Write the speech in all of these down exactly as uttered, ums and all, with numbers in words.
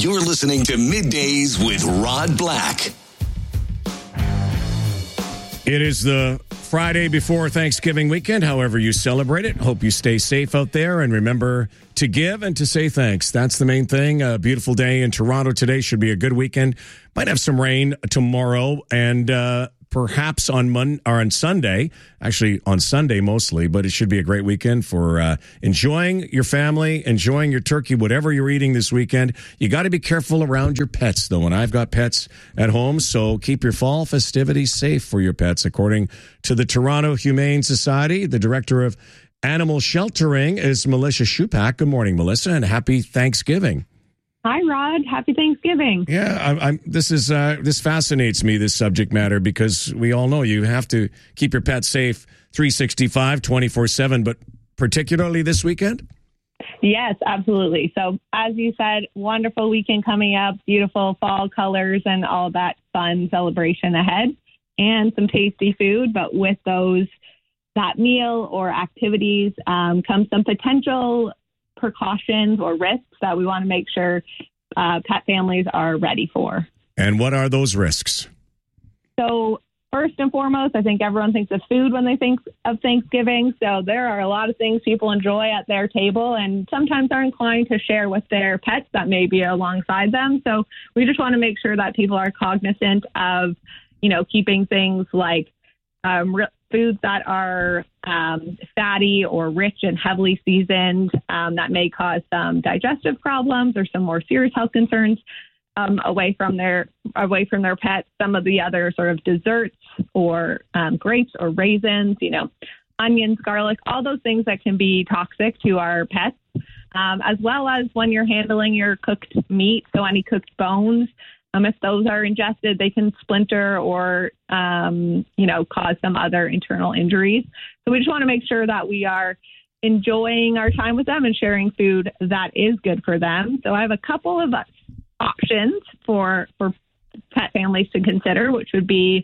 You're listening to Middays with Rod Black. It is the Friday before Thanksgiving weekend, however you celebrate it. Hope you stay safe out there and remember to give and to say thanks. That's the main thing. A beautiful day in Toronto today. Should be a good weekend. Might have some rain tomorrow and uh, perhaps on Mon- or on Sunday. Actually, on Sunday mostly, but it should be a great weekend for uh, enjoying your family, enjoying your turkey, whatever you're eating this weekend. You got to be careful around your pets, though, and I've got pets at home, so keep your fall festivities safe for your pets, according to the Toronto Humane Society. The director of animal sheltering is Melissa Shupak. Good morning, Melissa, and happy Thanksgiving. Hi, Rod. Happy Thanksgiving. Yeah, I, I'm. This is uh, this fascinates me, this subject matter, because we all know you have to keep your pets safe three sixty-five, twenty-four seven, but particularly this weekend? Yes, absolutely. So as you said, wonderful weekend coming up, beautiful fall colors and all that fun celebration ahead, and some tasty food. But with those, that meal or activities um, comes some potential precautions or risks that we want to make sure uh, pet families are ready for. And what are those risks? So first and foremost, I think everyone thinks of food when they think of Thanksgiving. So there are a lot of things people enjoy at their table and sometimes are inclined to share with their pets that may be alongside them. So we just want to make sure that people are cognizant of, you know, keeping things like um, re- foods that are um, fatty or rich and heavily seasoned um, that may cause some digestive problems or some more serious health concerns um, away from their away from their pets. Some of the other sort of desserts or um, grapes or raisins, you know, onions, garlic, all those things that can be toxic to our pets, um, as well as when you're handling your cooked meat. So any cooked bones. Um, if those are ingested, they can splinter or, um, you know, cause some other internal injuries. So we just want to make sure that we are enjoying our time with them and sharing food that is good for them. So I have a couple of options for for pet families to consider, which would be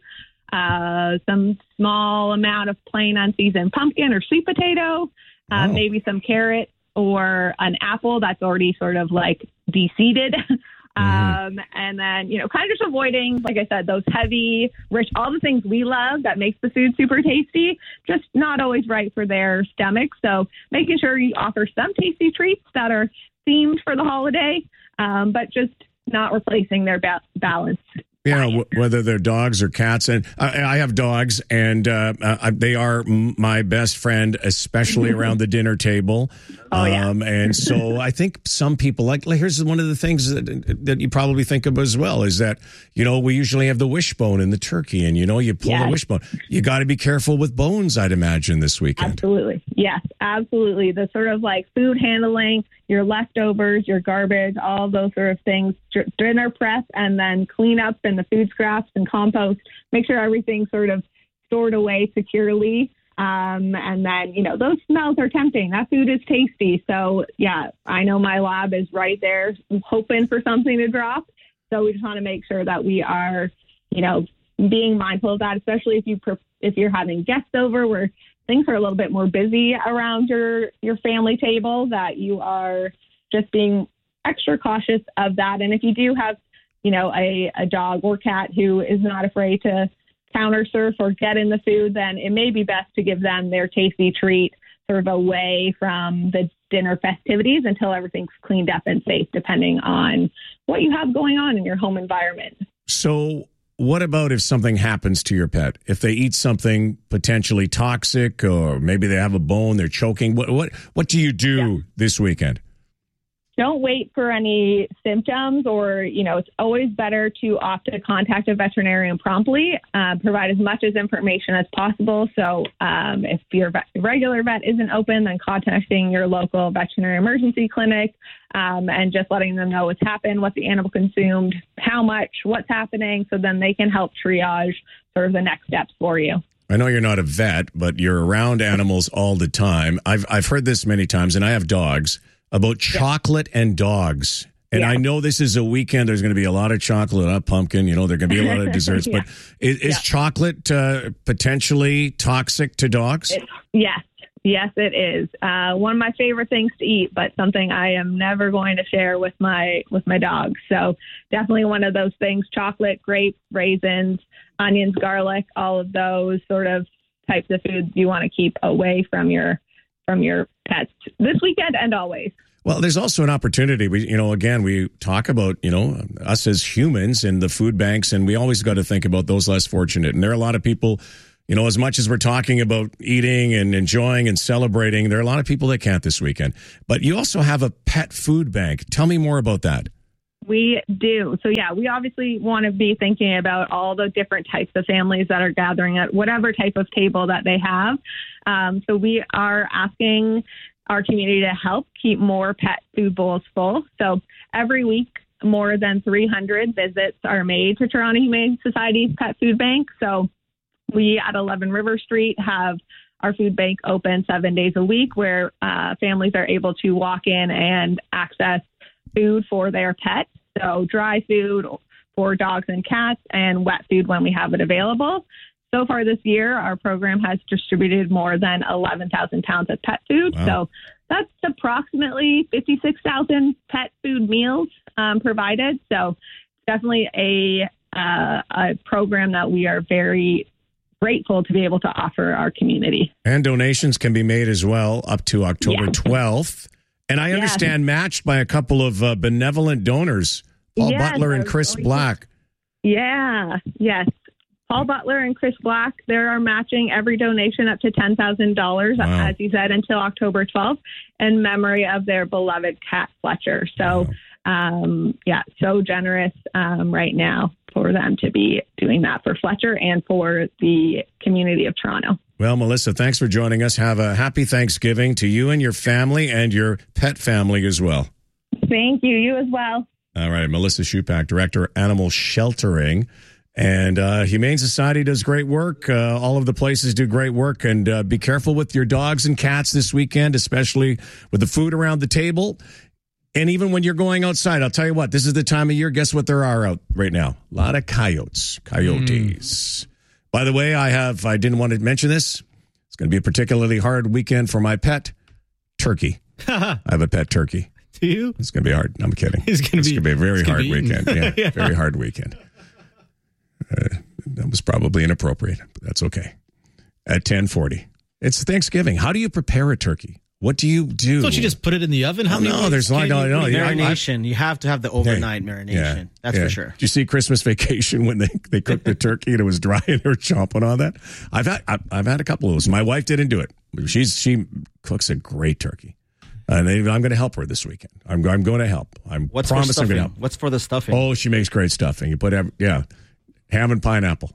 uh, some small amount of plain unseasoned pumpkin or sweet potato, uh, oh. maybe some carrot or an apple that's already sort of like de-seeded. Mm-hmm. Um, and then, you know, kind of just avoiding, like I said, those heavy, rich, all the things we love that makes the food super tasty, just not always right for their stomach. So making sure you offer some tasty treats that are themed for the holiday, um, but just not replacing their ba- balance. Yeah, w- whether they're dogs or cats. And I, I have dogs, and uh, uh, they are m- my best friend, especially around the dinner table. Oh, yeah. Um, and so I think some people, like, like, here's one of the things that, that you probably think of as well, is that, you know, we usually have the wishbone in the turkey, and, you know, you pull yes. the wishbone. You got to be careful with bones, I'd imagine, this weekend. Absolutely. Yes, absolutely. The sort of like food handling, your leftovers, your garbage, all those sort of things, dinner prep, and then clean up and the food scraps and compost, make sure everything's sort of stored away securely. Um, and then, you know, those smells are tempting. That food is tasty. So, yeah, I know my lab is right there hoping for something to drop. So we just want to make sure that we are, you know, being mindful of that, especially if you if you're having guests over where things are a little bit more busy around your, your family table, that you are just being extra cautious of that. And if you do have, you know, a, a dog or cat who is not afraid to counter surf or get in the food, then it may be best to give them their tasty treat sort of away from the dinner festivities until everything's cleaned up and safe, depending on what you have going on in your home environment. So what about if something happens to your pet? If they eat something potentially toxic, or maybe they have a bone, they're choking, what what what do you do yeah. this weekend? Don't wait for any symptoms, or, you know, it's always better to opt to contact a veterinarian promptly, uh, provide as much as information as possible. So um, if your vet, regular vet isn't open, then contacting your local veterinary emergency clinic um, and just letting them know what's happened, what the animal consumed, how much, what's happening, so then they can help triage sort of the next steps for you. I know you're not a vet, but you're around animals all the time. I've I've heard this many times, and I have dogs, about chocolate yeah. and dogs. And yeah. I know this is a weekend. There's going to be a lot of chocolate, a lot of pumpkin. You know, there are going to be a lot of desserts. yeah. But is, is yeah. chocolate uh, potentially toxic to dogs? It, yes, Yes, it is. Uh, one of my favorite things to eat, but something I am never going to share with my with my dogs. So definitely one of those things: chocolate, grapes, raisins, onions, garlic, all of those sort of types of foods you want to keep away from your from your pets this weekend and always. Well, there's also an opportunity. We, you know, again, we talk about, you know, us as humans and the food banks, and we always got to think about those less fortunate. And there are a lot of people, you know, as much as we're talking about eating and enjoying and celebrating, there are a lot of people that can't this weekend. But you also have a pet food bank. Tell me more about that. We do. So, yeah, we obviously want to be thinking about all the different types of families that are gathering at whatever type of table that they have. Um, so we are asking our community to help keep more pet food bowls full. So every week, more than three hundred visits are made to Toronto Humane Society's Pet Food Bank. So we at eleven River Street have our food bank open seven days a week, where uh, families are able to walk in and access food for their pets. So dry food for dogs and cats, and wet food when we have it available. So far this year, our program has distributed more than eleven thousand pounds of pet food. Wow. So that's approximately fifty-six thousand pet food meals um, provided. So definitely a, uh, a program that we are very grateful to be able to offer our community. And donations can be made as well up to October yes. twelfth. And I understand yes. matched by a couple of uh, benevolent donors, Paul yes, Butler and Chris Black. Yeah, yes. Paul Butler and Chris Black, they are matching every donation up to ten thousand dollars, wow. as you said, until October twelfth, in memory of their beloved cat, Fletcher. So, wow. um, yeah, so generous um, right now for them to be doing that for Fletcher and for the community of Toronto. Well, Melissa, thanks for joining us. Have a happy Thanksgiving to you and your family and your pet family as well. Thank you. You as well. All right. Melissa Shupak, Director, Animal Sheltering. And uh, Humane Society does great work. Uh, all of the places do great work. And uh, be careful with your dogs and cats this weekend, especially with the food around the table. And even when you're going outside, I'll tell you what, this is the time of year. Guess what there are out right now? A lot of coyotes, coyotes. Mm. By the way, I have, I didn't want to mention this. It's going to be a particularly hard weekend for my pet, turkey. I have a pet turkey. Do you? It's going to be hard. No, I'm kidding. It's going to be, be a very hard weekend. Yeah, yeah, very hard weekend. Uh, that was probably inappropriate, but that's okay. At ten forty. It's Thanksgiving. How do you prepare a turkey? What do you do? Don't you just put it in the oven? How oh, many no, there's like, no, no. Marination. I, I, you have to have the overnight yeah, marination. Yeah, That's yeah. for sure. Did you see Christmas Vacation when they, they cooked the turkey and it was dry and they were chomping on that? I've had I've, I've had a couple of those. My wife didn't do it. She's she cooks a great turkey. And they, I'm going to help her this weekend. I'm, I'm going to help. I'm What's promise for I'm going to help. help. What's for the stuffing? Oh, she makes great stuffing. You put, every, yeah, ham and pineapple.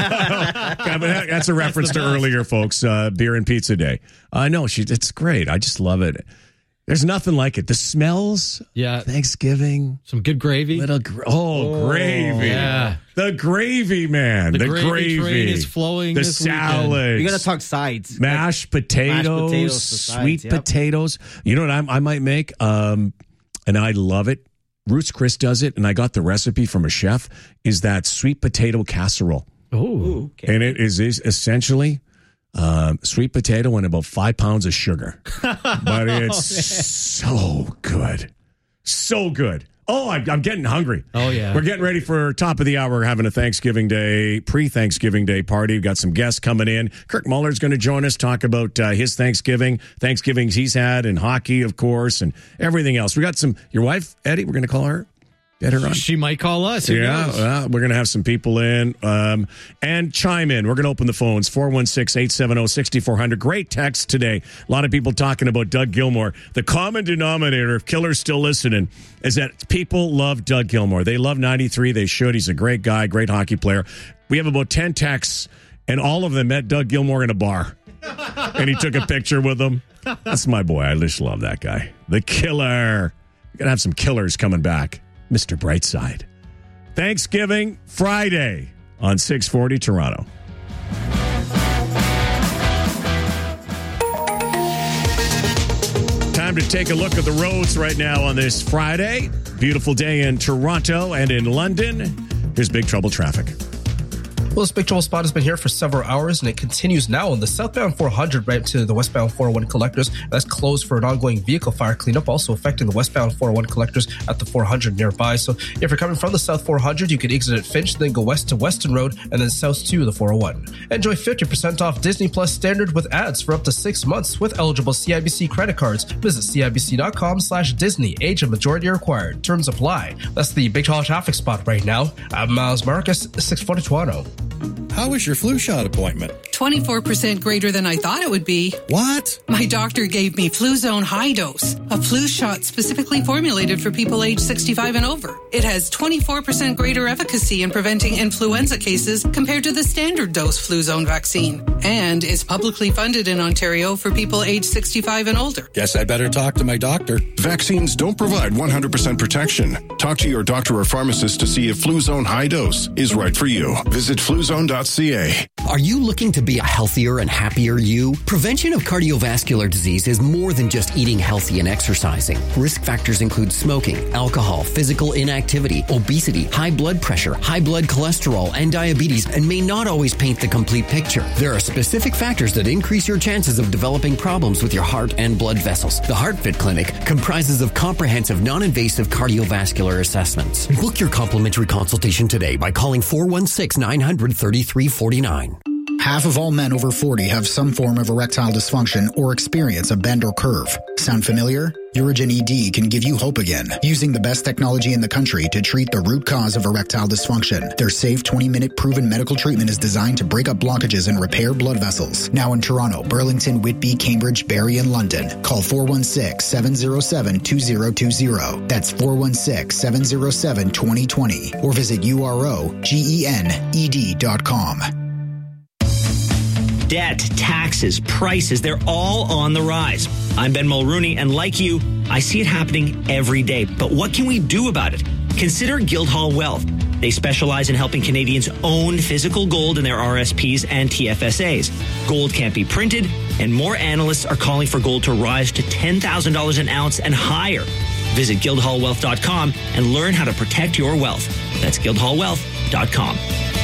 That's a reference That's to earlier, folks. Uh, beer and pizza day. I uh, know she. It's great. I just love it. There's nothing like it. The smells. Yeah. Thanksgiving. Some good gravy. Little gra- oh, oh, gravy. Yeah. The gravy, man. The, the gravy. gravy train is flowing. The this salads. You got to talk sides. Mashed like, potatoes. Mashed potatoes sweet sides, yep. potatoes. You know what I, I might make? Um, and I love it. Ruth's Chris does it, and I got the recipe from a chef, is that sweet potato casserole. Oh. Okay. And it is, is essentially um, sweet potato and about five pounds of sugar. But it's oh, so good. So good. Oh, I'm, I'm getting hungry. Oh, yeah. We're getting ready for top of the hour. We're having a Thanksgiving Day, pre-Thanksgiving Day party. We've got some guests coming in. Kirk Muller's going to join us, talk about uh, his Thanksgiving, Thanksgivings he's had, and hockey, of course, and everything else. We got some, your wife, Eddie, we're going to call her. Get her on. She might call us. Who yeah, knows? Well, we're going to have some people in um, and chime in. We're going to open the phones, four one six, eight seven zero, six four zero zero. Great text today. A lot of people talking about Doug Gilmour. The common denominator, if Killer's still listening, is that people love Doug Gilmour. They love ninety-three. They should. He's a great guy, great hockey player. We have about ten texts, and all of them met Doug Gilmour in a bar. And he took a picture with them. That's my boy. I just love that guy. The Killer. We're going to have some killers coming back. Mister Brightside. Thanksgiving Friday on six forty Toronto. Time to take a look at the roads right now on this Friday. Beautiful day in Toronto and in London. Here's Big Trouble traffic. Well, this Big Trouble spot has been here for several hours, and it continues now on the southbound four hundred right to the westbound four oh one collectors. That's closed for an ongoing vehicle fire cleanup, also affecting the westbound four oh one collectors at the four hundred nearby. So if you're coming from the south four hundred, you can exit at Finch, then go west to Weston Road, and then south to the four oh one. Enjoy fifty percent off Disney Plus Standard with ads for up to six months with eligible C I B C credit cards. Visit cibc.com slash Disney. Age and majority required. Terms apply. That's the Big Trouble traffic spot right now. I'm Miles Marcus, six forty Toronto. How was your flu shot appointment? twenty-four percent greater than I thought it would be. What? My doctor gave me Fluzone High Dose, a flu shot specifically formulated for people age sixty-five and over. It has twenty-four percent greater efficacy in preventing influenza cases compared to the standard dose Fluzone vaccine, and is publicly funded in Ontario for people age sixty-five and older. Guess I'd better talk to my doctor. Vaccines don't provide one hundred percent protection. Talk to your doctor or pharmacist to see if Fluzone High Dose is right for you. Visit fluzone dot c a. Are you looking to be a healthier and happier you? Prevention of cardiovascular disease is more than just eating healthy and exercising. Risk factors include smoking, alcohol, physical inactivity, obesity, high blood pressure, high blood cholesterol, and diabetes, and may not always paint the complete picture. There are specific factors that increase your chances of developing problems with your heart and blood vessels. The HeartFit Clinic comprises of comprehensive, non-invasive cardiovascular assessments. Book your complimentary consultation today by calling four one six, nine hundred, thirty-three forty-nine. Half of all men over forty have some form of erectile dysfunction or experience a bend or curve. Sound familiar? Urigen E D can give you hope again, using the best technology in the country to treat the root cause of erectile dysfunction. Their safe twenty-minute proven medical treatment is designed to break up blockages and repair blood vessels. Now in Toronto, Burlington, Whitby, Cambridge, Barrie, and London. Call four one six, seven zero seven, two zero two zero. That's four one six, seven zero seven, two zero two zero. Or visit U R O G E N E D dot com. Debt, taxes, prices, they're all on the rise. I'm Ben Mulrooney, and like you, I see it happening every day. But what can we do about it? Consider Guildhall Wealth. They specialize in helping Canadians own physical gold in their R S Ps and T F S As. Gold can't be printed, and more analysts are calling for gold to rise to ten thousand dollars an ounce and higher. Visit guildhall wealth dot com and learn how to protect your wealth. That's guildhall wealth dot com.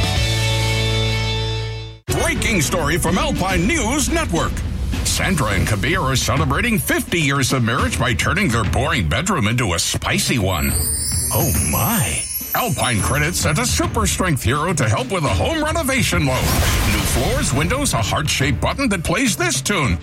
Breaking story from Alpine News Network. Sandra and Kabir are celebrating fifty years of marriage by turning their boring bedroom into a spicy one. Oh my. Alpine Credit sent a super strength hero to help with a home renovation loan. New floors, windows, a heart-shaped button that plays this tune.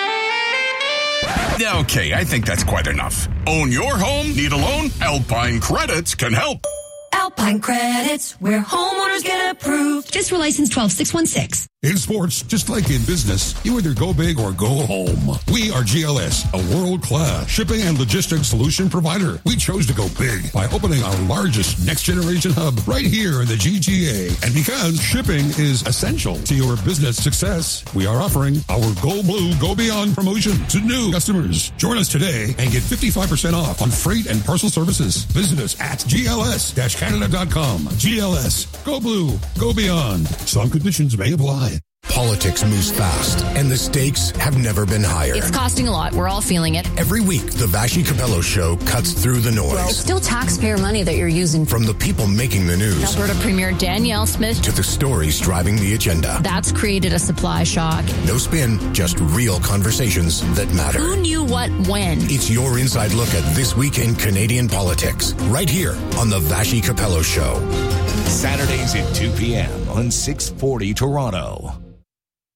Okay, I think that's quite enough. Own your home? Need a loan? Alpine Credits can help. Alpine Credits, where homeowners get approved. Just for license twelve six one six. In sports, just like in business, you either go big or go home. We are G L S, a world-class shipping and logistics solution provider. We chose to go big by opening our largest next-generation hub right here in the G T A. And because shipping is essential to your business success, we are offering our Go Blue, Go Beyond promotion to new customers. Join us today and get fifty-five percent off on freight and parcel services. Visit us at G L S Canada dot com. G L S. Go Blue. Go Beyond. Some conditions may apply. Politics moves fast, and the stakes have never been higher. It's costing a lot. We're all feeling it. Every week, the Vashi Capello Show cuts through the noise. It's still taxpayer money that you're using. From the people making the news. Alberta Premier Danielle Smith. To the stories driving the agenda. That's created a supply shock. No spin, just real conversations that matter. Who knew what when? It's your inside look at this week in Canadian politics. Right here on the Vashi Capello Show. Saturdays at two p.m. on six forty Toronto.